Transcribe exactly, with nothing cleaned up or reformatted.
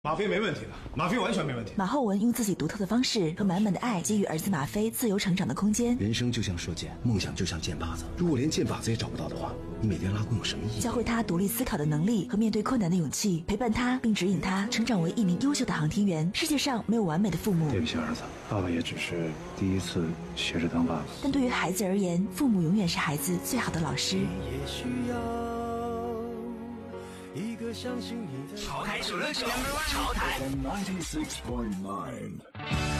马飞没问题的，马飞完全没问题。 马浩文用自己独特的方式和满满的爱，给予儿子马飞自由成长的空间。 人生就像射箭，梦想就像箭靶子。如果连箭靶子也找不到的话，你每天拉弓有什么意义？ 教会他独立思考的能力和面对困难的勇气，陪伴他并指引他成长为一名优秀的航天员。世界上没有完美的父母。 对不起，儿子，爸爸也只是第一次学着当爸爸。 但对于孩子而言，父母永远是孩子最好的老师。 也需要一个相信你的潮台九六九，潮台。 ninety-six point nine